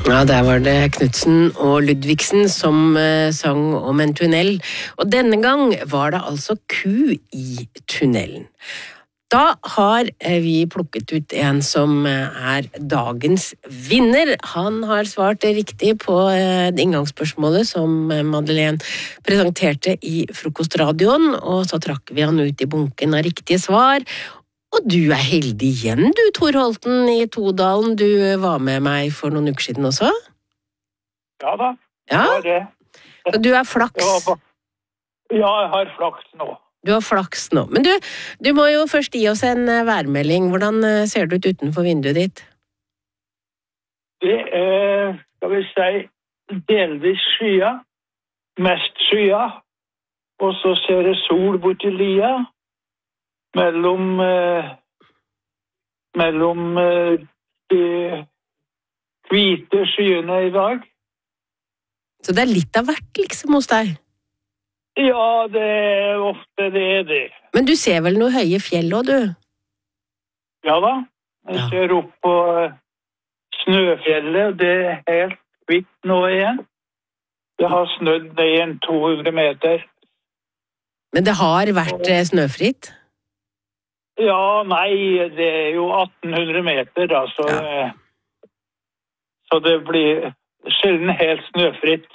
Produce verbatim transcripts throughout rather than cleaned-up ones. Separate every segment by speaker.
Speaker 1: Ja, der var det Knudsen og Ludvigsen som eh, sang om en tunnel, og denne gang var det altså ku i tunnelen. Da har eh, vi plukket ut en som eh, er dagens vinner. Han har svart riktig på eh, inngangsspørsmålet som eh, Madeleine presenterte i frokostradioen, og så trakk vi han ut i bunken av riktige svar. Og du er heldig igjen, du, Tor Holten i Todalen. Du var med meg for noen uker siden også.
Speaker 2: Ja da,
Speaker 1: Ja,
Speaker 2: det var det.
Speaker 1: og du er flaks.
Speaker 2: Det var ba- Ja, jeg har flaks nå.
Speaker 1: Du har flaks nå. Men du, du må jo først gi oss en eh, værmelding. Hvordan eh, ser det ut utenfor vinduet ditt?
Speaker 2: Det er, skal vi si, delvis skya, mest skya, og så ser jeg sol borti lia, mellom, eh, mellom eh, de hvite skyene i dag.
Speaker 1: Så det er litt av hvert liksom hos deg.
Speaker 2: Ja, det er ofte det er det.
Speaker 1: Men du ser vel noe høye fjell også, du?
Speaker 2: Ja da, jeg
Speaker 1: Ja.
Speaker 2: ser opp på eh, Snøfjellet, det er helt hvitt nå igjen. Det har snødd ned en to hundre meter.
Speaker 1: Men det har vært eh, snøfritt.
Speaker 2: Ja, nei, det er jo atten hundre meter, da, så,
Speaker 1: Ja.
Speaker 2: eh, så det blir sjelden helt snøfritt.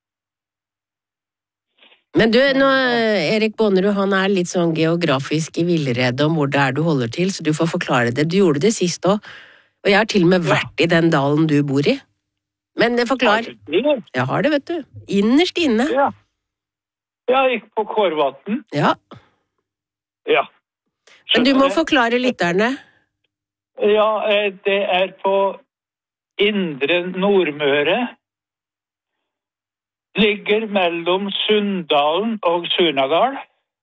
Speaker 1: Men du, nå, eh, Erik Bonnerud, han er litt sånn geografisk i villrede om hvor det er du holder til, så du får forklare det. Du gjorde det sist også, og jeg har til og med
Speaker 2: Ja.
Speaker 1: vært i den dalen du bor i. Men eh, forklar. Jeg har det, vet du. Innerst inne.
Speaker 2: Ja. Jeg gikk på Kårvatn.
Speaker 1: Ja.
Speaker 2: Ja.
Speaker 1: Men du må
Speaker 2: Skjønner du?
Speaker 1: forklare lytterne.
Speaker 2: Ja, eh, det er på Indre Nordmøre. Ligger mellom Sunndalen og Surnadal.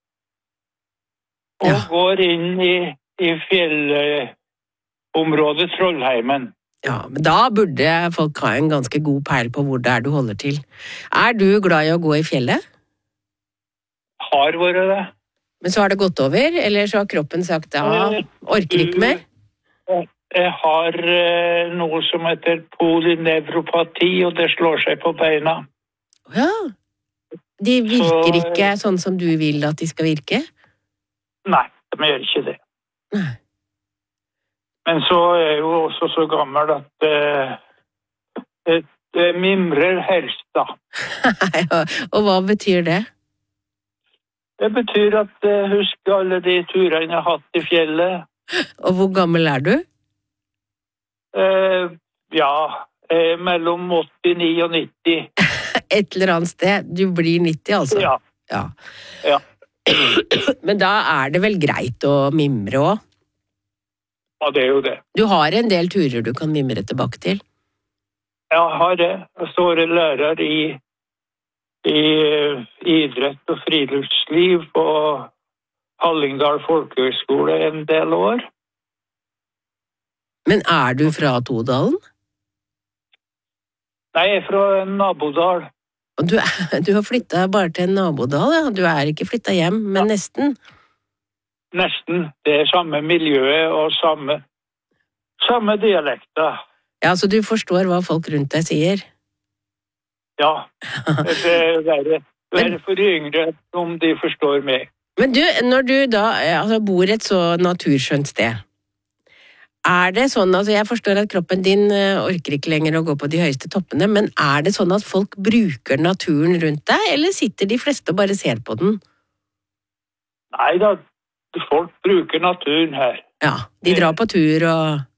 Speaker 2: Og
Speaker 1: Ja.
Speaker 2: går inn i, i fjellområdet Trollheimen.
Speaker 1: Ja, men da burde folk ha en ganske god peil på hvor det er du holder til. Er du glad i å gå i fjellet?
Speaker 2: Har vært det.
Speaker 1: Men så har det gått over, eller så har kroppen sagt ja, orker ikke mer?
Speaker 2: Jeg har eh, noe som heter polynevropati, og det slår seg på beina.
Speaker 1: Ja. De virker
Speaker 2: Så-
Speaker 1: ikke sånn som du vil at de skal virke?
Speaker 2: Nei, de gjør ikke det.
Speaker 1: Nei.
Speaker 2: Men så er jeg jo også så gammel at eh, det, det mimrer helst, da.
Speaker 1: Og hva betyr det?
Speaker 2: Det betyr at jeg husker alle de turene jeg har hatt i fjellet.
Speaker 1: Og hvor gammel er du?
Speaker 2: Eh, ja, eh, mellom åttini og nitti.
Speaker 1: Et eller annet sted. Du blir nitti, altså?
Speaker 2: Ja.
Speaker 1: Ja.
Speaker 2: Ja.
Speaker 1: Men da er det vel greit å mimre òg?
Speaker 2: Ja, det er jo det.
Speaker 1: Du har en del turer du kan mimre tilbake til?
Speaker 2: Jeg har det. Jeg står lærer i, i eh, idrett og friluftsliv på Hallingdal folkehøgskole en del år.
Speaker 1: Men er du fra Todalen?
Speaker 2: Nei, jeg er fra en nabodal.
Speaker 1: Og du, er, du har flytta bare til en nabodal, ja? Du er ikke flytta hjem, men nesten?
Speaker 2: Nesten. Det er samme miljøet og samme, samme dialekter.
Speaker 1: Ja, så du forstår hva folk rundt deg sier?
Speaker 2: Ja, det er verre, verre for de yngre om de forstår meg.
Speaker 1: Men du, når du da altså, bor et så naturskjønt sted, er det sånn, altså jeg forstår at kroppen din eh, orker ikke lenger å gå på de høyeste toppene, men er det sånn at folk bruker naturen rundt deg, eller sitter de fleste og bare ser på den?
Speaker 2: Nei da, folk bruker naturen her.
Speaker 1: Ja, de drar på tur og...